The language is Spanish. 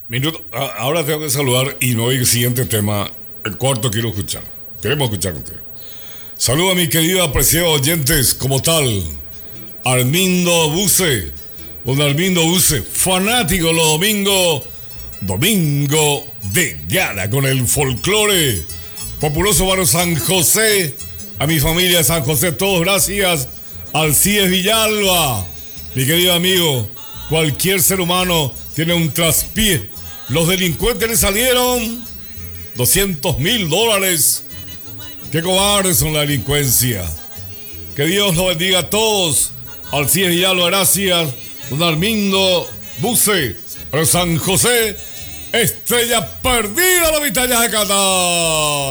Minuto, ahora tengo que saludar y no el siguiente tema. El cuarto quiero escuchar. Queremos escuchar usted. Saludo a mi querido apreciado oyentes como tal. Armindo Buse. Don Armindo Buse, fanático los domingos. Domingo de gala con el folclore. Populoso barrio San José. A mi familia de San José, todos gracias. Alcides Villalba. Mi querido amigo, cualquier ser humano tiene un traspié. Los delincuentes le salieron $200,000. Qué cobardes son la delincuencia. Que Dios los bendiga a todos. Alcides Villalba, gracias. Don Armindo Buse, San José, estrella perdida la Vitalla de Cata.